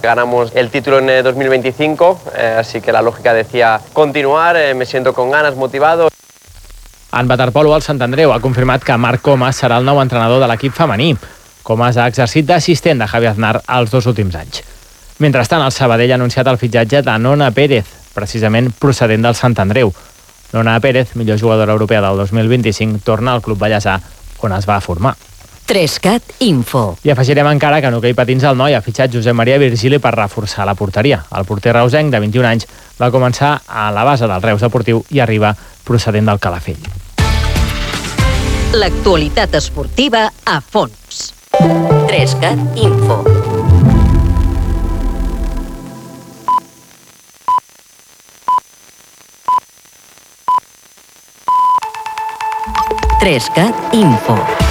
Ganamos el título en 2025, así que la lógica decía continuar, me siento con ganas, motivado. En waterpolo, el Sant Andreu ha confirmat que Marc Comas serà el nou entrenador de l'equip femení. Comas ha exercit d'assistent de Javi Aznar els 2 últims anys. Mentrestant, el Sabadell ha anunciat el fitxatge de Nona Pérez, precisament procedent del Sant Andreu. Nona Pérez, millor jugadora europea del 2025, torna al club ballesà, on es va formar. 3CAT Info. I afegirem encara que en hoquei patins el Noi ha fitxat Josep Maria Virgili per reforçar la porteria. El porter reusenc, de 21 anys, va començar a la base del Reus Deportiu i arriba procedent del Calafell. L'actualitat esportiva a fons. 3CAT Info. Info.